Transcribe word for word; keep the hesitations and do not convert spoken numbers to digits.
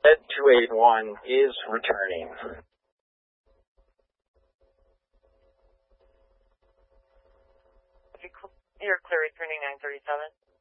Ed two eight one is returning. You're clear returning nine thirty-seven.